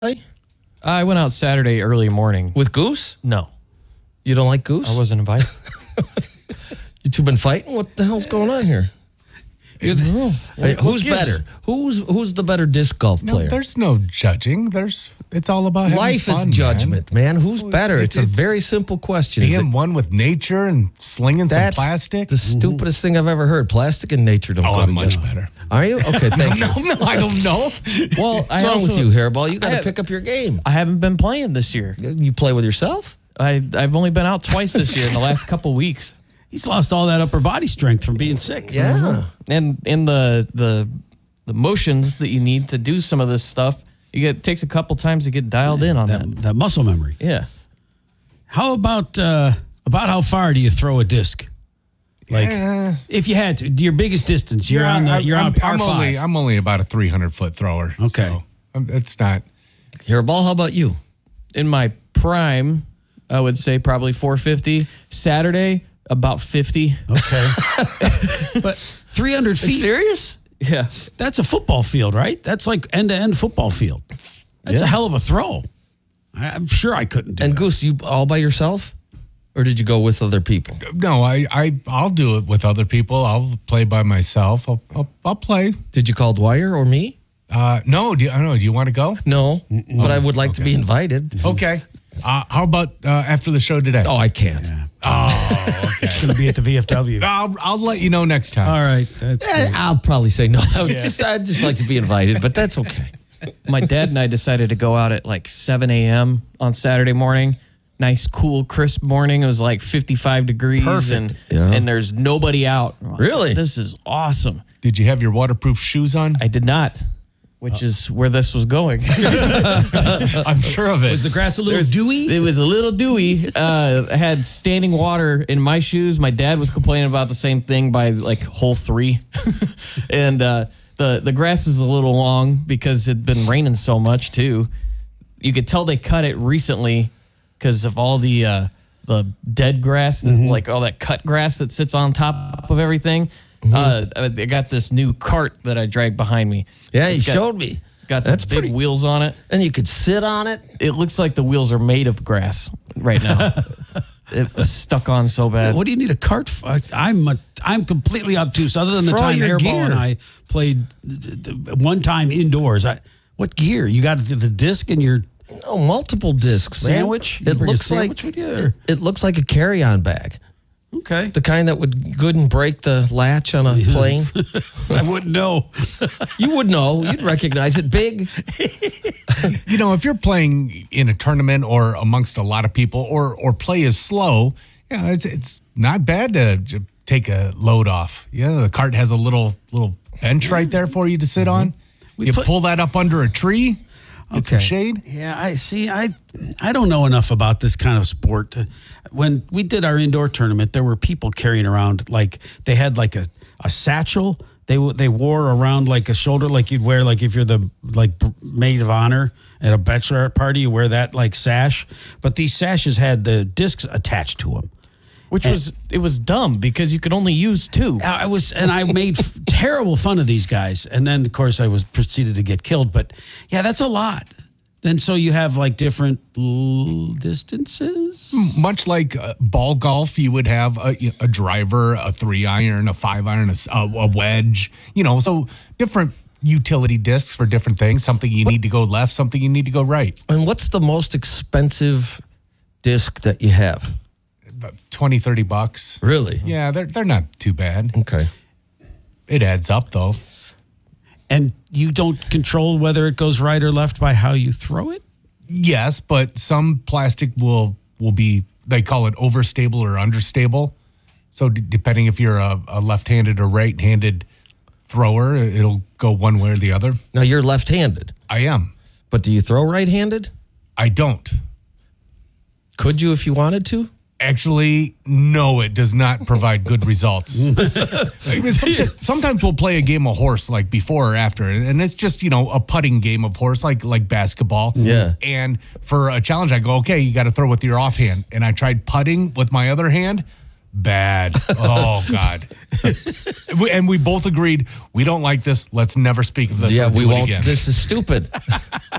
I went out Saturday early morning. With Goose? No, You don't like Goose? I wasn't invited. You two been fighting? What the hell's going on here? Hey, who's better? Who's the better disc golf No, player? there's no judging. It's all about having Life fun, is judgment, man. Who's better? It's a very simple question. Is Being it- one with nature and slinging some That's plastic. the stupidest thing I've ever heard. Plastic and nature don't go I'm together. much better. Are you? Okay, thank you. No, I don't know. Well, What's wrong with you, Hairball? You got I to have- pick up your game. I haven't been playing this year. You play with yourself? I've only been out twice this year in the last couple weeks. He's lost all that upper body strength from being sick. Yeah. And in the motions that you need to do some of this stuff, it takes a couple times to get dialed in on that. That muscle memory. Yeah. How about how far do you throw a disc? Like if you had to, your biggest distance, you're on par five. I'm only about a 300-foot thrower. Okay. So it's not. Hairball, how about you? In my prime, I would say probably 450. Saturday, about 50. Okay. But 300 feet. Serious? Yeah. That's a football field, right? That's like end-to-end football field. That's a hell of a throw. I'm sure I couldn't do And it. Goose, you all by yourself? Or did you go with other people? No, I'll do it with other people. I'll play by myself. I'll play. Did you call Dwyer or me? No, I don't know. Do you want to go? No, but I would like to be invited. Okay. How about after the show today? Oh, I can't. Oh, okay. It's going to be at the VFW. I'll let you know next time. All right. That's great. I'll probably say no. I'd just like to be invited, but that's okay. My dad and I decided to go out at like 7 a.m. on Saturday morning. Nice, cool, crisp morning. It was like 55 degrees. Perfect. And there's nobody out. Really? This is awesome. Did you have your waterproof shoes on? I did not, which is where this was going. I'm sure of it. Was the grass a little dewy? It was a little dewy. I had standing water in my shoes. My dad was complaining about the same thing by like hole 3. And the grass is a little long because it'd been raining so much too. You could tell they cut it recently because of all the dead grass, like all that cut grass that sits on top of everything. I got this new cart that I dragged behind me. Yeah, It's you showed me. Got some big wheels on it. And you could sit on it. It looks like the wheels are made of grass right now. It was stuck on so bad. What do you need a cart for? I'm completely obtuse. Other than the For all time your Hairball gear. and I played one time indoors. What gear? You got the disc and your Oh, multiple discs, man. sandwich? You It bring a looks sandwich like with you, or- it looks like a carry-on bag. Okay. The kind that would good and break the latch on a plane. I wouldn't know. You would know. You'd recognize it. Big. You know, if you're playing in a tournament or amongst a lot of people or play is slow, yeah, it's not bad to take a load off. Yeah, the cart has a little bench right there for you to sit on. You pull that up under a tree, get some shade. Yeah, I see. I don't know enough about this kind of sport. When we did our indoor tournament, there were people carrying around like they had like a satchel. They wore around like a shoulder, like you'd wear like if you're the maid of honor at a bachelorette party, you wear that like sash. But these sashes had the discs attached to them. It was dumb because you could only use 2. I made terrible fun of these guys, and then of course I was proceeded to get killed. But yeah, that's a lot. Then so you have like different distances. Much like ball golf, you would have a driver, a 3-iron, a 5-iron, a wedge. You know, so different utility discs for different things. Something you need to go left, something you need to go right. And what's the most expensive disc that you have? About $20-$30. Really? Yeah, they're not too bad. Okay. It adds up though. And you don't control whether it goes right or left by how you throw it? Yes, but some plastic will be, they call it overstable or understable. So depending if you're a left-handed or right-handed thrower, it'll go one way or the other. Now you're left-handed, I am. but do you throw right-handed? I don't. Could you if you wanted to? Actually, no, it does not provide good results. Sometimes we'll play a game of horse like before or after, and it's just, a putting game of horse like basketball. Yeah. And for a challenge, I go, okay, you got to throw with your offhand. And I tried putting with my other hand. Bad. Oh, God. And we both agreed, we don't like this. Let's never speak of this. Yeah, or do we it won't. again. This is stupid.